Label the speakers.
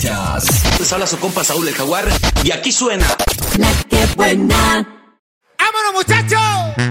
Speaker 1: estrellas.
Speaker 2: Les habla su compa Saúl el Jaguar y aquí suena
Speaker 3: La que buena.
Speaker 4: ¡Vámonos, muchachos!